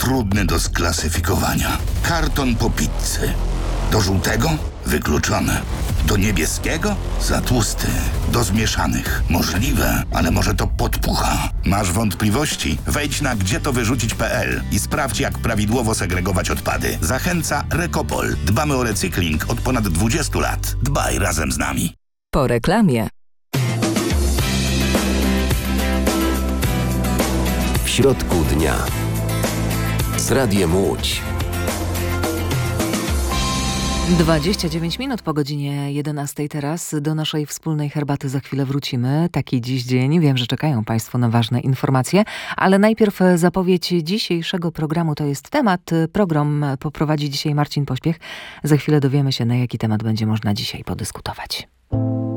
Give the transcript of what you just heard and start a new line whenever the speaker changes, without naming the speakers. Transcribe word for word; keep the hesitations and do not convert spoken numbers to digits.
trudny do sklasyfikowania. Karton po pizzy. Do żółtego? Wykluczone. Do niebieskiego? Za tłusty. Do zmieszanych? Możliwe, ale może to podpucha. Masz wątpliwości? Wejdź na gdzie to wyrzucić kropka p l i sprawdź, jak prawidłowo segregować odpady. Zachęca Rekopol. Dbamy o recykling od ponad dwudziestu lat. Dbaj razem z nami.
Po reklamie.
W środku dnia. Z Radiem Łódź.
dwadzieścia dziewięć minut po godzinie jedenastej teraz. Do naszej wspólnej herbaty za chwilę wrócimy. Taki dziś dzień. Wiem, że czekają Państwo na ważne informacje, ale najpierw zapowiedź dzisiejszego programu. To jest temat. Program poprowadzi dzisiaj Marcin Pośpiech. Za chwilę dowiemy się, na jaki temat będzie można dzisiaj podyskutować.